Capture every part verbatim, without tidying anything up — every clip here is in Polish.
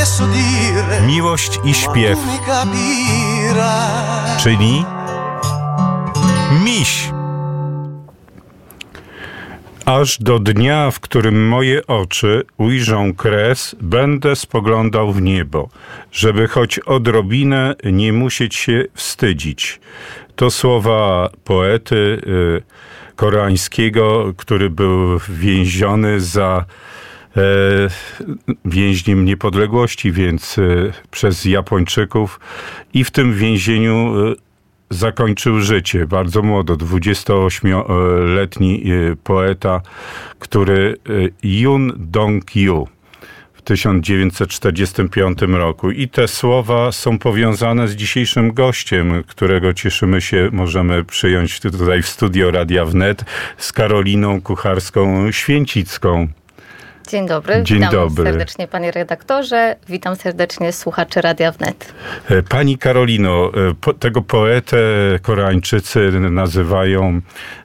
Miłość i śpiew, czyli miś. Aż do dnia, w którym moje oczy ujrzą kres, będę spoglądał w niebo, żeby choć odrobinę nie musieć się wstydzić. To słowa poety y, koreańskiego, który był więziony za e, więźniem niepodległości, więc e, przez Japończyków, i w tym więzieniu e, zakończył życie bardzo młodo. dwudziestoośmioletni poeta, który Yoon Dong-kyu w tysiąc dziewięćset czterdziestym piątym roku. I te słowa są powiązane z dzisiejszym gościem, którego cieszymy się, możemy przyjąć tutaj w studio Radia Wnet, z Karoliną Kucharską-Święcicką. Dzień dobry. Dzień witam dobry. serdecznie, panie redaktorze. Witam serdecznie słuchaczy Radia Wnet. Pani Karolino, po, tego poetę Koreańczycy nazywają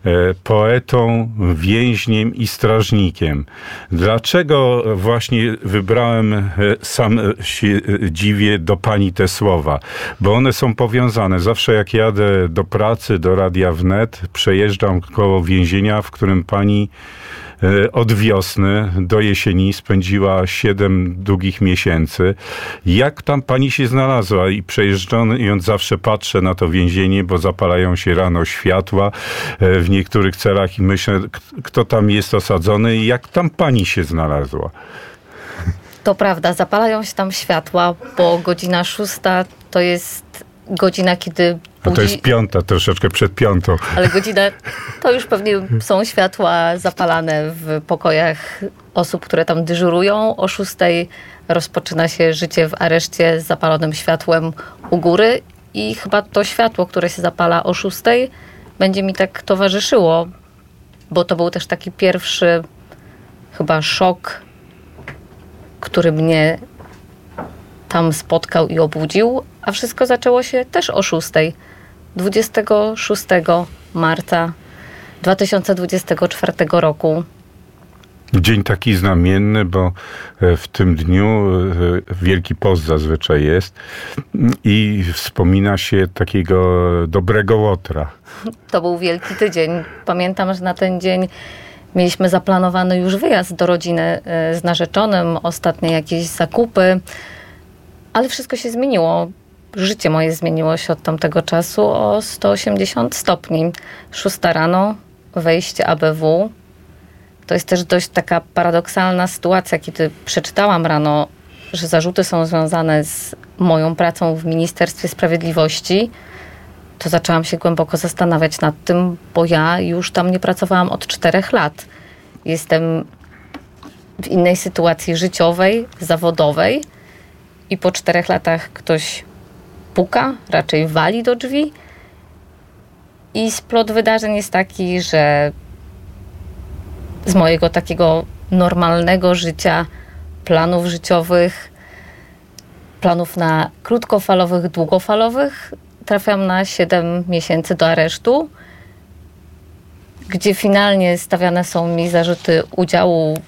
poetą, więźniem i strażnikiem. Dlaczego właśnie wybrałem, sam się dziwię, do pani te słowa? Bo one są powiązane. Zawsze jak jadę do pracy, do Radia Wnet, przejeżdżam koło więzienia, w którym pani od wiosny do jesieni spędziła siedem długich miesięcy. Jak tam pani się znalazła? I przejeżdżając zawsze patrzę na to więzienie, bo zapalają się rano światła w niektórych celach i myślę, kto tam jest osadzony i jak tam pani się znalazła? To prawda, zapalają się tam światła, bo godzina szósta to jest godzina, kiedy budzi... No to jest piąta, troszeczkę przed piątą. Ale godzina, to już pewnie są światła zapalane w pokojach osób, które tam dyżurują. O szóstej rozpoczyna się życie w areszcie z zapalonym światłem u góry i chyba to światło, które się zapala o szóstej, będzie mi tak towarzyszyło, bo to był też taki pierwszy chyba szok, który mnie tam spotkał i obudził, a wszystko zaczęło się też o szóstej. dwudziestego szóstego marca dwa tysiące dwudziestego czwartego roku. Dzień taki znamienny, bo w tym dniu Wielki Post zazwyczaj jest i wspomina się takiego dobrego Łotra. To był Wielki Tydzień. Pamiętam, że na ten dzień mieliśmy zaplanowany już wyjazd do rodziny z narzeczonym, ostatnie jakieś zakupy, ale wszystko się zmieniło. Życie moje zmieniło się od tamtego czasu o sto osiemdziesiąt stopni. Szósta rano, wejście A B W. To jest też dość taka paradoksalna sytuacja, kiedy przeczytałam rano, że zarzuty są związane z moją pracą w Ministerstwie Sprawiedliwości, to zaczęłam się głęboko zastanawiać nad tym, bo ja już tam nie pracowałam od czterech lat. Jestem w innej sytuacji życiowej, zawodowej i po czterech latach ktoś puka, raczej wali do drzwi i splot wydarzeń jest taki, że z mojego takiego normalnego życia, planów życiowych, planów na krótkofalowych, długofalowych, trafiam na siedem miesięcy do aresztu, gdzie finalnie stawiane są mi zarzuty udziału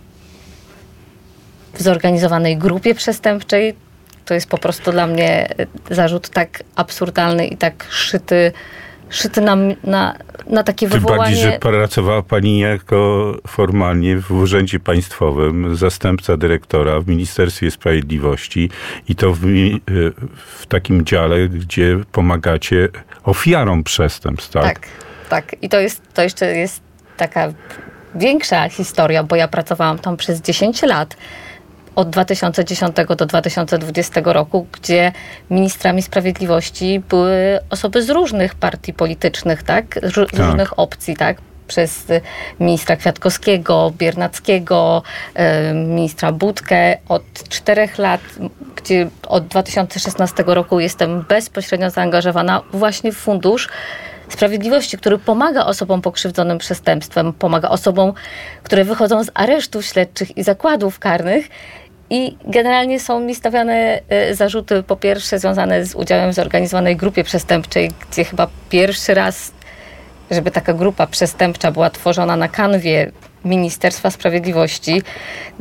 w zorganizowanej grupie przestępczej. To jest po prostu dla mnie zarzut tak absurdalny i tak szyty, szyty na, na, na takie Tym wywołanie... bardziej, że pracowała pani jako formalnie w Urzędzie Państwowym, zastępca dyrektora w Ministerstwie Sprawiedliwości i to w, w takim dziale, gdzie pomagacie ofiarom przestępstw, tak? Tak, tak. I to, jest, to jeszcze jest taka większa historia, bo ja pracowałam tam przez dziesięć lat. Od dwa tysiące dziesiątego do dwa tysiące dwudziestego roku, gdzie ministrami sprawiedliwości były osoby z różnych partii politycznych, tak? Z, tak. z różnych opcji, tak? Przez ministra Kwiatkowskiego, Biernackiego, y, ministra Budkę. Od czterech lat, gdzie od dwa tysiące szesnastego roku jestem bezpośrednio zaangażowana właśnie w Fundusz Sprawiedliwości, który pomaga osobom pokrzywdzonym przestępstwem, pomaga osobom, które wychodzą z aresztów śledczych i zakładów karnych. I generalnie są mi stawiane zarzuty, po pierwsze związane z udziałem w zorganizowanej grupie przestępczej, gdzie chyba pierwszy raz, żeby taka grupa przestępcza była tworzona na kanwie Ministerstwa Sprawiedliwości, gdzie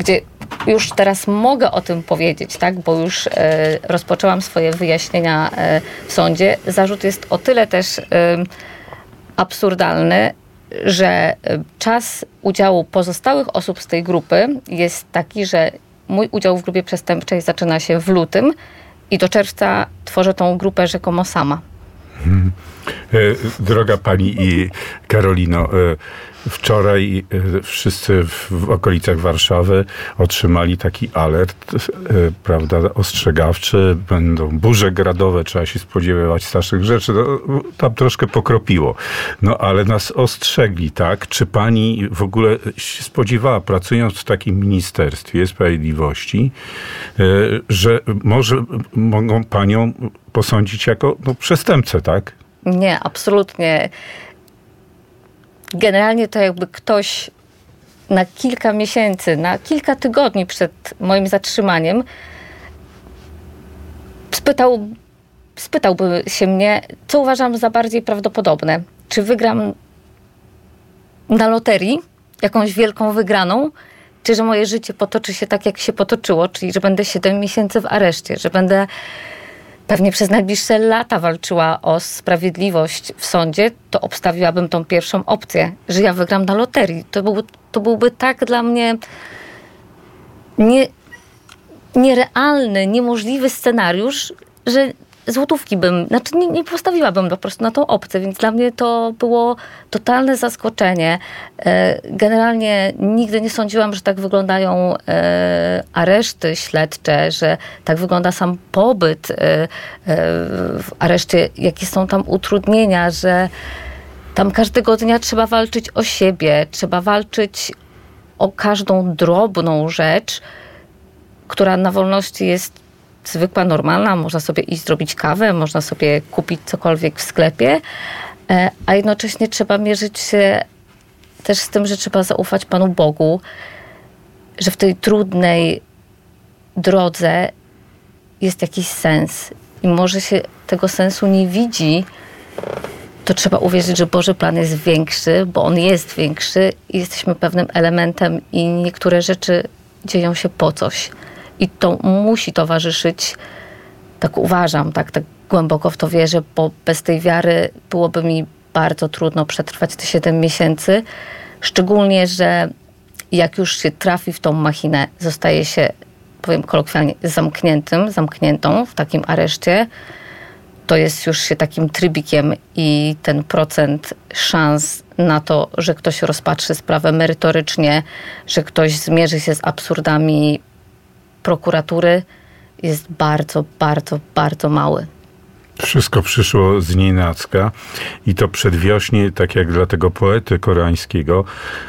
już teraz mogę o tym powiedzieć, tak, bo już e, rozpoczęłam swoje wyjaśnienia e, w sądzie. Zarzut jest o tyle też e, absurdalny, że czas udziału pozostałych osób z tej grupy jest taki, że mój udział w grupie przestępczej zaczyna się w lutym i do czerwca tworzę tą grupę rzekomo sama. Hmm. Droga pani i Karolino, wczoraj wszyscy w okolicach Warszawy otrzymali taki alert, prawda, ostrzegawczy. Będą burze gradowe, trzeba się spodziewać strasznych rzeczy. No, tam troszkę pokropiło. No ale nas ostrzegli, tak? Czy pani w ogóle się spodziewała, pracując w takim Ministerstwie Sprawiedliwości, że może mogą panią posądzić jako no, przestępcę, tak? Nie, absolutnie. Generalnie to jakby ktoś na kilka miesięcy, na kilka tygodni przed moim zatrzymaniem spytał, spytałby się mnie, co uważam za bardziej prawdopodobne. Czy wygram na loterii jakąś wielką wygraną, czy że moje życie potoczy się tak, jak się potoczyło, czyli że będę siedem miesięcy w areszcie, że będę pewnie przez najbliższe lata walczyła o sprawiedliwość w sądzie, to obstawiłabym tą pierwszą opcję, że ja wygram na loterii. To, był, to byłby tak dla mnie nie, nierealny, niemożliwy scenariusz, że złotówki bym, znaczy nie, nie postawiłabym po prostu na tą opcję, więc dla mnie to było totalne zaskoczenie. Generalnie nigdy nie sądziłam, że tak wyglądają areszty śledcze, że tak wygląda sam pobyt w areszcie, jakie są tam utrudnienia, że tam każdego dnia trzeba walczyć o siebie, trzeba walczyć o każdą drobną rzecz, która na wolności jest zwykła, normalna, można sobie iść zrobić kawę, można sobie kupić cokolwiek w sklepie, a jednocześnie trzeba mierzyć się też z tym, że trzeba zaufać Panu Bogu, że w tej trudnej drodze jest jakiś sens i może się tego sensu nie widzi, to trzeba uwierzyć, że Boży plan jest większy, bo On jest większy i jesteśmy pewnym elementem i niektóre rzeczy dzieją się po coś. I to musi towarzyszyć, tak uważam, tak, tak głęboko w to wierzę, bo bez tej wiary byłoby mi bardzo trudno przetrwać te siedem miesięcy. Szczególnie, że jak już się trafi w tą machinę, zostaje się, powiem kolokwialnie, zamkniętym, zamkniętą w takim areszcie, to jest już się takim trybikiem i ten procent szans na to, że ktoś rozpatrzy sprawę merytorycznie, że ktoś zmierzy się z absurdami prokuratury, jest bardzo, bardzo, bardzo mały. Wszystko przyszło z nienacka i to przedwiośnie, tak jak dla tego poety koreańskiego,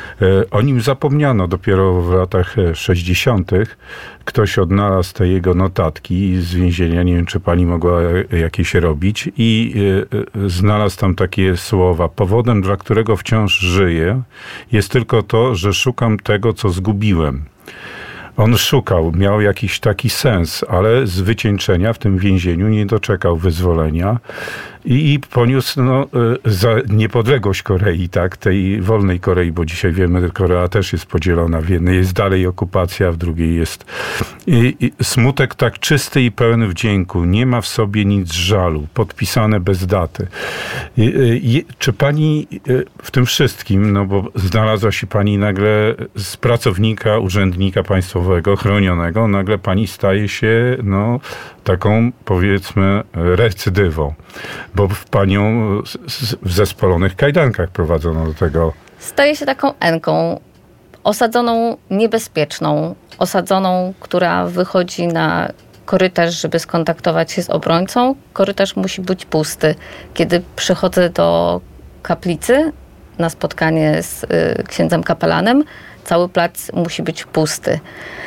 o nim zapomniano dopiero w latach sześćdziesiątych. Ktoś odnalazł te jego notatki z więzienia, nie wiem, czy pani mogła jakieś robić, i znalazł tam takie słowa: powodem, dla którego wciąż żyję, jest tylko to, że szukam tego, co zgubiłem. On szukał, miał jakiś taki sens, ale z wycieńczenia w tym więzieniu nie doczekał wyzwolenia i, i poniósł no, za niepodległość Korei, tak, tej wolnej Korei, bo dzisiaj wiemy, że Korea też jest podzielona. W jednej jest dalej okupacja, w drugiej jest I, i smutek tak czysty i pełen wdzięku. Nie ma w sobie nic żalu. Podpisane bez daty. I, i, czy pani w tym wszystkim, no bo znalazła się pani nagle z pracownika, urzędnika państwowego, chronionego, nagle pani staje się, no, taką, powiedzmy, recydywą, bo w panią w zespolonych kajdankach prowadzono do tego. Staje się taką Enką, osadzoną niebezpieczną, osadzoną, która wychodzi na korytarz, żeby skontaktować się z obrońcą. Korytarz musi być pusty. Kiedy przychodzę do kaplicy na spotkanie z y, księdzem kapelanem, cały plac musi być pusty.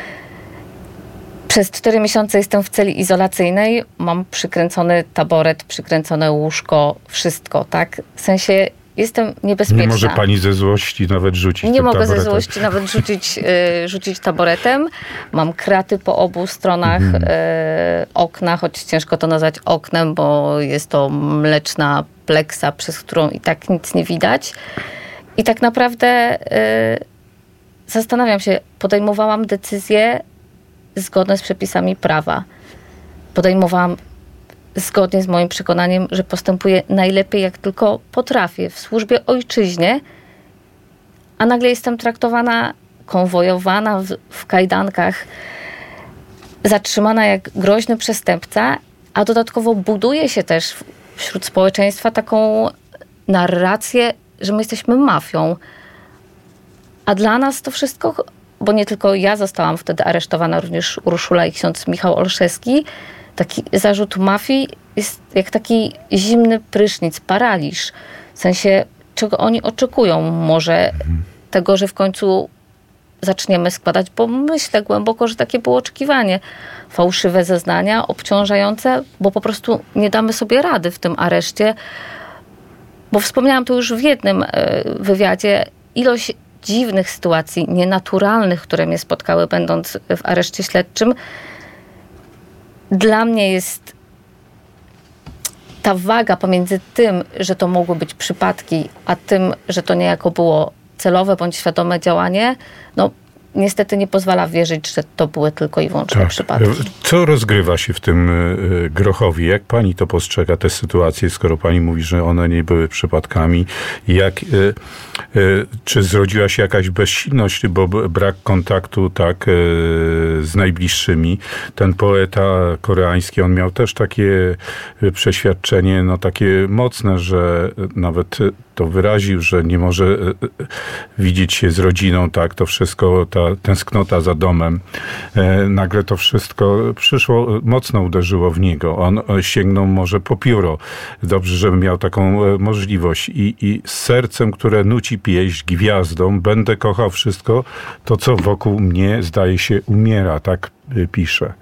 Przez cztery miesiące jestem w celi izolacyjnej, mam przykręcony taboret, przykręcone łóżko, wszystko, tak? W sensie jestem niebezpieczna. Nie może pani ze złości nawet rzucić Nie mogę taboretem. ze złości nawet rzucić, y, rzucić taboretem. Mam kraty po obu stronach mhm. y, okna, choć ciężko to nazwać oknem, bo jest to mleczna pleksa, przez którą i tak nic nie widać. I tak naprawdę y, zastanawiam się, podejmowałam decyzje zgodne z przepisami prawa. Podejmowałam zgodnie z moim przekonaniem, że postępuję najlepiej, jak tylko potrafię w służbie ojczyźnie, a nagle jestem traktowana, konwojowana w, w kajdankach, zatrzymana jak groźny przestępca, a dodatkowo buduje się też wśród społeczeństwa taką narrację, że my jesteśmy mafią. A dla nas to wszystko, bo nie tylko ja zostałam wtedy aresztowana, również Urszula i ksiądz Michał Olszewski, taki zarzut mafii jest jak taki zimny prysznic, paraliż. W sensie, czego oni oczekują? Może tego, że w końcu zaczniemy składać, bo myślę głęboko, że takie było oczekiwanie. Fałszywe zeznania, obciążające, bo po prostu nie damy sobie rady w tym areszcie. Bo wspomniałam to już w jednym wywiadzie, ilość dziwnych sytuacji, nienaturalnych, które mnie spotkały, będąc w areszcie śledczym, dla mnie jest ta waga pomiędzy tym, że to mogły być przypadki, a tym, że to niejako było celowe bądź świadome działanie, no niestety nie pozwala wierzyć, że to były tylko i wyłącznie tak. przypadki. Co rozgrywa się w tym Grochowie? Jak pani to postrzega, te sytuacje, skoro pani mówi, że one nie były przypadkami? Jak, czy zrodziła się jakaś bezsilność, bo brak kontaktu tak z najbliższymi? Ten poeta koreański, on miał też takie przeświadczenie, no takie mocne, że nawet to wyraził, że nie może widzieć się z rodziną, tak, to wszystko, ta tęsknota za domem. Nagle to wszystko przyszło, mocno uderzyło w niego. On sięgnął może po pióro. Dobrze, żeby miał taką możliwość. I, i z sercem, które nuci pieśń, gwiazdą, będę kochał wszystko, to co wokół mnie, zdaje się, umiera, tak pisze.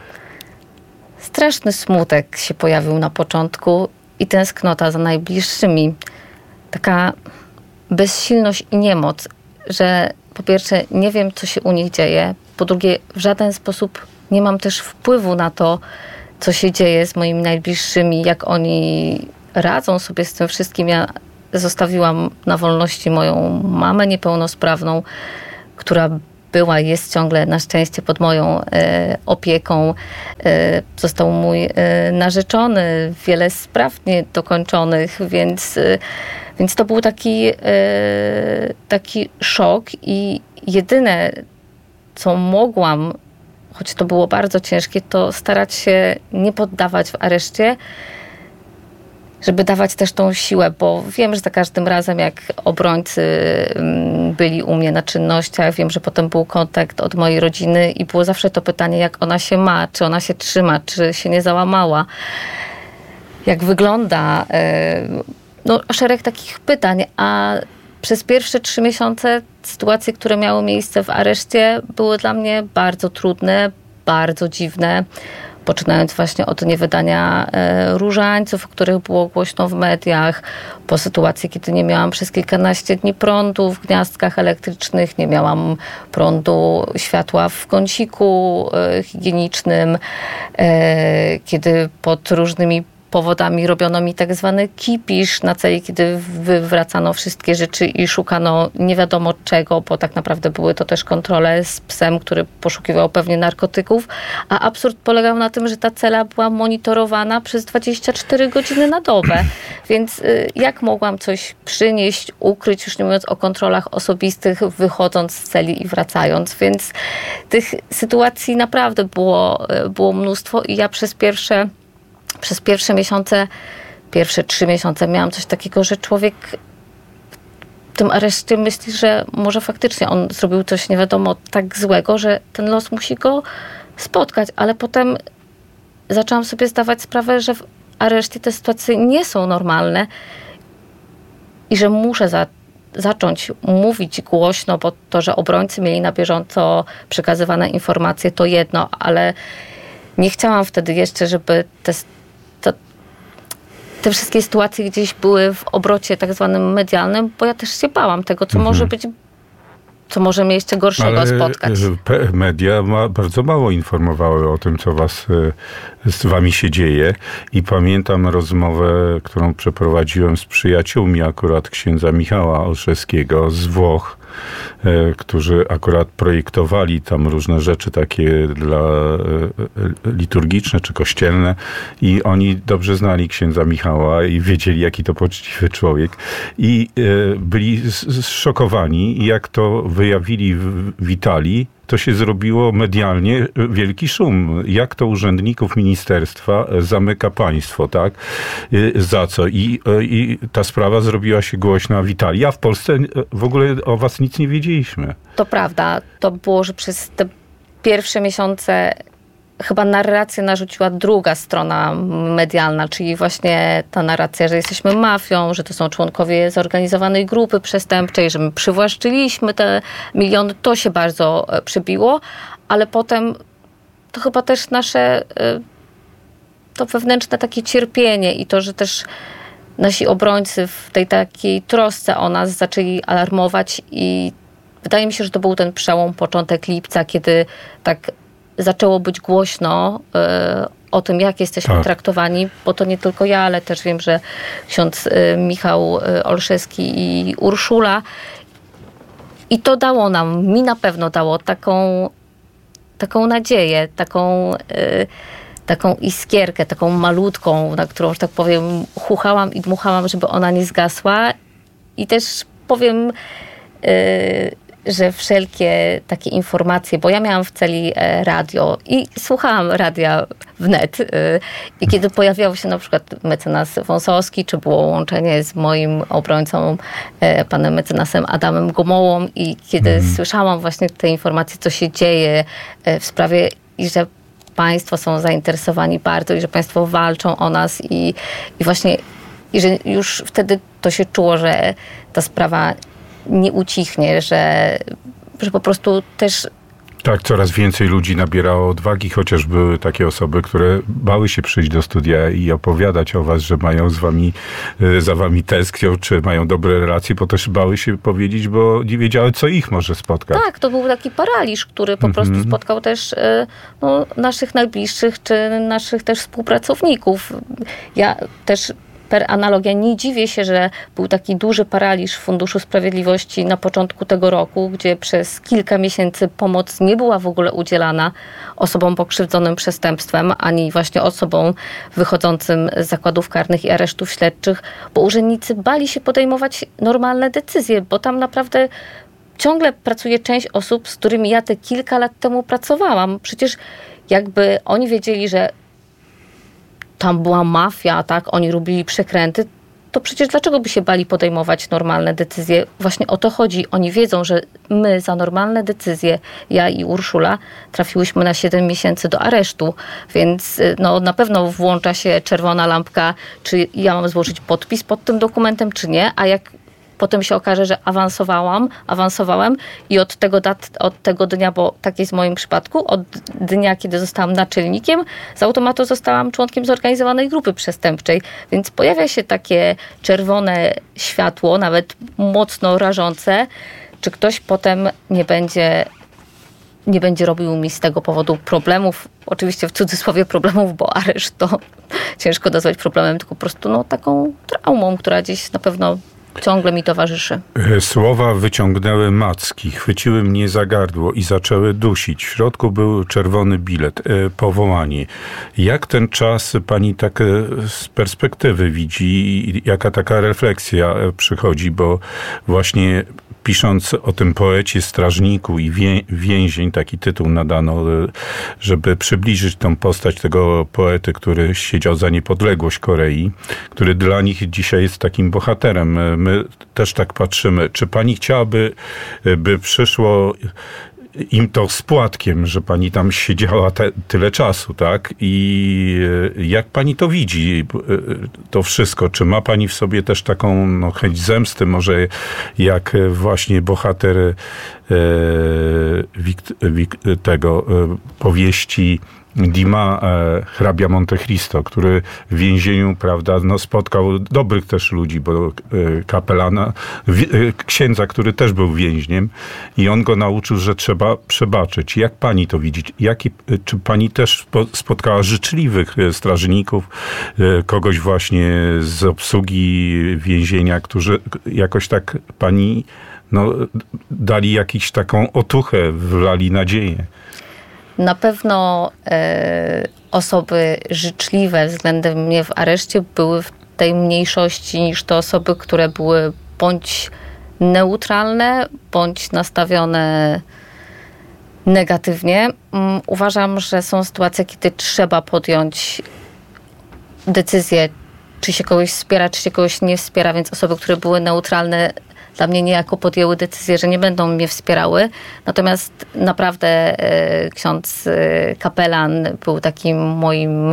Straszny smutek się pojawił na początku i tęsknota za najbliższymi. Taka bezsilność i niemoc, że po pierwsze nie wiem, co się u nich dzieje, po drugie w żaden sposób nie mam też wpływu na to, co się dzieje z moimi najbliższymi, jak oni radzą sobie z tym wszystkim. Ja zostawiłam na wolności moją mamę niepełnosprawną, która była i jest ciągle na szczęście pod moją e, opieką. E, został mój e, narzeczony, wiele spraw niedokończonych, więc, e, więc to był taki, e, taki szok i jedyne, co mogłam, choć to było bardzo ciężkie, to starać się nie poddawać w areszcie, żeby dawać też tą siłę, bo wiem, że za każdym razem, jak obrońcy byli u mnie na czynnościach, wiem, że potem był kontakt od mojej rodziny i było zawsze to pytanie, jak ona się ma, czy ona się trzyma, czy się nie załamała, jak wygląda. No, szereg takich pytań, a przez pierwsze trzy miesiące sytuacje, które miały miejsce w areszcie, były dla mnie bardzo trudne, bardzo dziwne. Poczynając właśnie od niewydania e, różańców, o których było głośno w mediach, po sytuacji, kiedy nie miałam przez kilkanaście dni prądu w gniazdkach elektrycznych, nie miałam prądu, światła w kąciku e, higienicznym, e, kiedy pod różnymi powodami robiono mi tak zwany kipisz na celi, kiedy wywracano wszystkie rzeczy i szukano nie wiadomo czego, bo tak naprawdę były to też kontrole z psem, który poszukiwał pewnie narkotyków, a absurd polegał na tym, że ta cela była monitorowana przez dwadzieścia cztery godziny na dobę. Więc jak mogłam coś przynieść, ukryć, już nie mówiąc o kontrolach osobistych, wychodząc z celi i wracając. Więc tych sytuacji naprawdę było, było mnóstwo i ja przez pierwsze Przez pierwsze miesiące, pierwsze trzy miesiące miałam coś takiego, że człowiek w tym areszcie myśli, że może faktycznie on zrobił coś nie wiadomo tak złego, że ten los musi go spotkać, ale potem zaczęłam sobie zdawać sprawę, że w areszcie te sytuacje nie są normalne i że muszę za, zacząć mówić głośno, bo to, że obrońcy mieli na bieżąco przekazywane informacje, to jedno, ale nie chciałam wtedy jeszcze, żeby te To, te wszystkie sytuacje gdzieś były w obrocie tak zwanym medialnym, bo ja też się bałam tego, co mhm. może być, co może mnie jeszcze gorszego Ale spotkać. Media ma, bardzo mało informowały o tym, co was, z wami się dzieje. I pamiętam rozmowę, którą przeprowadziłem z przyjaciółmi akurat księdza Michała Olszewskiego z Włoch, którzy akurat projektowali tam różne rzeczy takie dla liturgiczne czy kościelne i oni dobrze znali księdza Michała i wiedzieli, jaki to poczciwy człowiek i byli zszokowani, jak to wyjawili w Italii, to się zrobiło medialnie wielki szum. Jak to urzędników ministerstwa zamyka państwo, tak? Za co? I, i ta sprawa zrobiła się głośna w Italii. A w Polsce w ogóle o was nic nie wiedzieliśmy. To prawda. To było, że przez te pierwsze miesiące chyba narrację narzuciła druga strona medialna, czyli właśnie ta narracja, że jesteśmy mafią, że to są członkowie zorganizowanej grupy przestępczej, że my przywłaszczyliśmy te miliony. To się bardzo przybiło, ale potem to chyba też nasze to wewnętrzne takie cierpienie i to, że też nasi obrońcy w tej takiej trosce o nas zaczęli alarmować i wydaje mi się, że to był ten przełom, początek lipca, kiedy tak zaczęło być głośno y, o tym, jak jesteśmy tak. traktowani, bo to nie tylko ja, ale też wiem, że ksiądz y, Michał y, Olszewski i Urszula. I to dało nam, mi na pewno dało taką, taką nadzieję, taką, y, taką iskierkę, taką malutką, na którą, że tak powiem, chuchałam i dmuchałam, żeby ona nie zgasła. I też powiem... Y, że wszelkie takie informacje, bo ja miałam w celi radio i słuchałam radia wnet i kiedy pojawiał się na przykład mecenas Wąsowski, czy było łączenie z moim obrońcą, panem mecenasem Adamem Gomołą i kiedy mm. słyszałam właśnie te informacje, co się dzieje w sprawie i że państwo są zainteresowani bardzo i że państwo walczą o nas i, i właśnie i że już wtedy to się czuło, że ta sprawa nie ucichnie, że, że po prostu też... Tak, coraz więcej ludzi nabierało odwagi, chociaż były takie osoby, które bały się przyjść do studia i opowiadać o was, że mają z wami, za wami tęsknią, czy mają dobre relacje, bo też bały się powiedzieć, bo nie wiedziały, co ich może spotkać. Tak, to był taki paraliż, który po mm-hmm. prostu spotkał też no, naszych najbliższych, czy naszych też współpracowników. Ja też... Per analogia, nie dziwię się, że był taki duży paraliż w Funduszu Sprawiedliwości na początku tego roku, gdzie przez kilka miesięcy pomoc nie była w ogóle udzielana osobom pokrzywdzonym przestępstwem, ani właśnie osobom wychodzącym z zakładów karnych i aresztów śledczych, bo urzędnicy bali się podejmować normalne decyzje, bo tam naprawdę ciągle pracuje część osób, z którymi ja te kilka lat temu pracowałam. Przecież jakby oni wiedzieli, że tam była mafia, tak, oni robili przekręty, to przecież dlaczego by się bali podejmować normalne decyzje? Właśnie o to chodzi. Oni wiedzą, że my za normalne decyzje, ja i Urszula, trafiłyśmy na siedem miesięcy do aresztu, więc no, na pewno włącza się czerwona lampka, czy ja mam złożyć podpis pod tym dokumentem, czy nie, a jak potem się okaże, że awansowałam, awansowałem i od tego, dat, od tego dnia, bo tak jest w moim przypadku, od dnia, kiedy zostałam naczelnikiem, z automatu zostałam członkiem zorganizowanej grupy przestępczej. Więc pojawia się takie czerwone światło, nawet mocno rażące, czy ktoś potem nie będzie, nie będzie robił mi z tego powodu problemów. Oczywiście w cudzysłowie problemów, bo areszt to ciężko nazwać problemem, tylko po prostu no, taką traumą, która gdzieś na pewno ciągle mi towarzyszy. Słowa wyciągnęły macki, chwyciły mnie za gardło i zaczęły dusić. W środku był czerwony bilet, powołanie. Jak ten czas pani tak z perspektywy widzi? Jaka taka refleksja przychodzi? Bo właśnie pisząc o tym poecie, strażniku i wię, więzień, taki tytuł nadano, żeby przybliżyć tą postać tego poety, który siedział za niepodległość Korei, który dla nich dzisiaj jest takim bohaterem. My też tak patrzymy. Czy pani chciałaby, by przyszło im to z płatkiem, że pani tam siedziała te, tyle czasu, tak? I jak pani to widzi, to wszystko? Czy ma pani w sobie też taką no, chęć zemsty, może jak właśnie bohater e, wik, wik, tego e, powieści Dima, e, hrabia Monte Cristo, który w więzieniu, prawda, no, spotkał dobrych też ludzi, bo e, kapelana, w, e, księdza, który też był więźniem i on go nauczył, że trzeba przebaczyć. Jak pani to widzi? Jaki, czy pani też spotkała życzliwych strażników, e, kogoś właśnie z obsługi więzienia, którzy jakoś tak pani no, dali jakąś taką otuchę, wlali nadzieję. Na pewno e, osoby życzliwe względem mnie w areszcie były w tej mniejszości niż te osoby, które były bądź neutralne, bądź nastawione negatywnie. Um, uważam, że są sytuacje, kiedy trzeba podjąć decyzję, czy się kogoś wspiera, czy się kogoś nie wspiera, więc osoby, które były neutralne, dla mnie niejako podjęły decyzję, że nie będą mnie wspierały. Natomiast naprawdę e, ksiądz e, kapelan był takim moim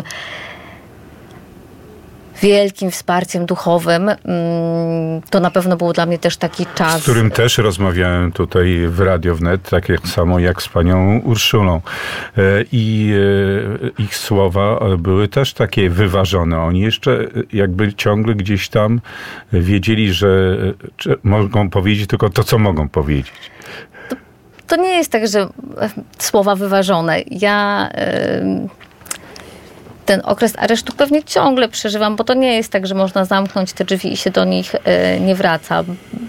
wielkim wsparciem duchowym. To na pewno był dla mnie też taki czas. Z którym też rozmawiałem tutaj w Radio Wnet, tak jak samo jak z panią Urszulą. I ich słowa były też takie wyważone. Oni jeszcze jakby ciągle gdzieś tam wiedzieli, że mogą powiedzieć tylko to, co mogą powiedzieć. To, to nie jest tak, że słowa wyważone. Ja... Yy... Ten okres aresztu pewnie ciągle przeżywam, bo to nie jest tak, że można zamknąć te drzwi i się do nich nie wraca.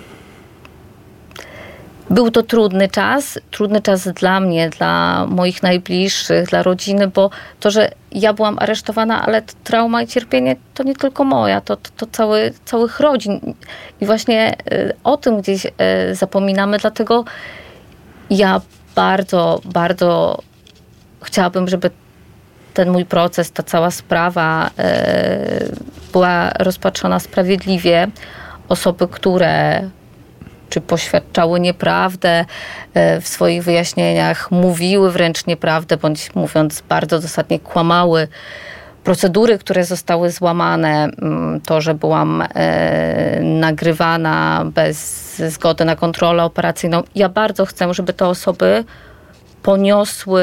Był to trudny czas, trudny czas dla mnie, dla moich najbliższych, dla rodziny, bo to, że ja byłam aresztowana, ale trauma i cierpienie to nie tylko moja, to, to, to cały, całych rodzin. I właśnie o tym gdzieś zapominamy, dlatego ja bardzo, bardzo chciałabym, żeby ten mój proces, ta cała sprawa e, była rozpatrzona sprawiedliwie. Osoby, które czy poświadczały nieprawdę e, w swoich wyjaśnieniach, mówiły wręcz nieprawdę, bądź mówiąc bardzo dosadnie kłamały. Procedury, które zostały złamane, to, że byłam e, nagrywana bez zgody na kontrolę operacyjną. Ja bardzo chcę, żeby te osoby poniosły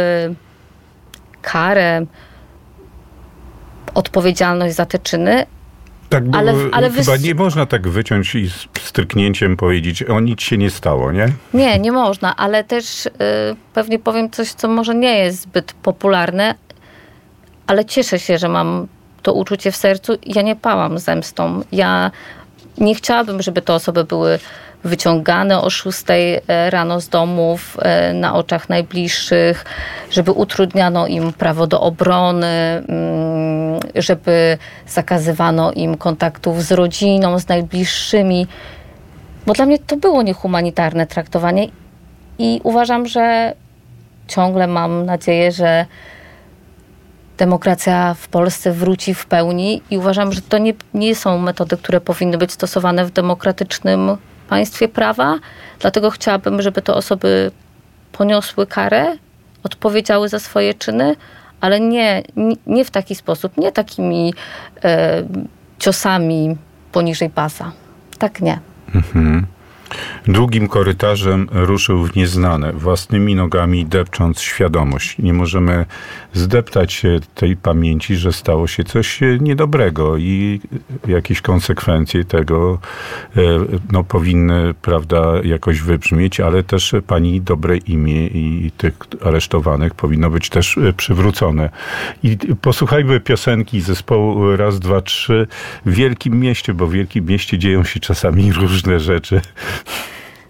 karę, odpowiedzialność za te czyny. Tak, bo ale, ale chyba wys... nie można tak wyciąć i z stryknięciem powiedzieć, o nic się nie stało, nie? Nie, nie można, ale też y, pewnie powiem coś, co może nie jest zbyt popularne, ale cieszę się, że mam to uczucie w sercu. Ja nie pałam zemstą. Ja nie chciałabym, żeby te osoby były wyciągane o szóstej rano z domów na oczach najbliższych, żeby utrudniano im prawo do obrony, żeby zakazywano im kontaktów z rodziną, z najbliższymi. Bo dla mnie to było niehumanitarne traktowanie i uważam, że ciągle mam nadzieję, że demokracja w Polsce wróci w pełni i uważam, że to nie, nie są metody, które powinny być stosowane w demokratycznym państwie prawa. Dlatego chciałabym, żeby te osoby poniosły karę, odpowiedziały za swoje czyny, ale nie, nie w taki sposób, nie takimi e, ciosami poniżej pasa. Tak nie. Mhm. Długim korytarzem ruszył w nieznane, własnymi nogami depcząc świadomość. Nie możemy zdeptać tej pamięci, że stało się coś niedobrego i jakieś konsekwencje tego no, powinny, prawda, jakoś wybrzmieć, ale też pani dobre imię i tych aresztowanych powinno być też przywrócone. I posłuchajmy piosenki zespołu Raz, Dwa, Trzy w Wielkim Mieście, bo w Wielkim Mieście dzieją się czasami różne rzeczy.